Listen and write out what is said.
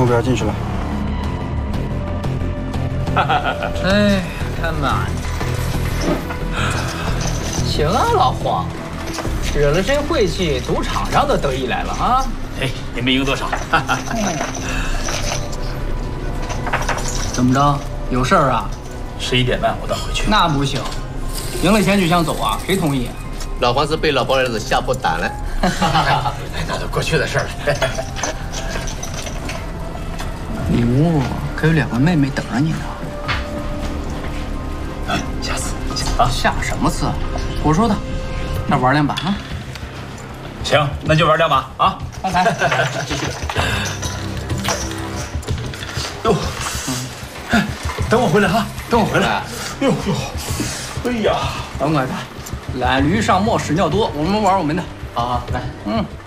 目标进去了。 哎，come on！行啊，老黄，惹了真晦气，赌场上都得意来了啊！ 哎，也没赢多少。 怎么着？有事儿啊 11点半我倒回去。 那不行，赢了钱就想走啊？谁同意？ 老黄是被老包儿子吓破胆了。 那都过去的事儿了。 里屋可有2个妹妹等着你呢。 下次啊， 下什么次？我说的，那玩2把啊。 行，那就玩2把啊。 发财。 哟，等我回来哈， 等我回来。 哟哟，哎呀， 等我着，懒驴上磨屎尿多，我们玩我们的。 好好来， 嗯。